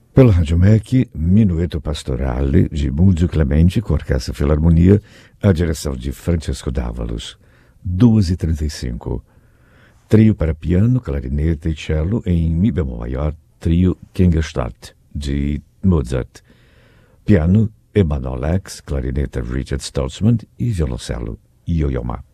Pelo Rádio MEC, Minueto Pastorale, de Múlio Clemente, com a Orquestra Filarmonia, a direção de Francesco Dávalos. 2h35. Trio para piano, clarinete e cello em Mi bemol maior, trio Kingstadt, de Mozart. Piano, Emanuel Lex, clarinete Richard Stoltzman e violoncelo Yo-Yo Ma.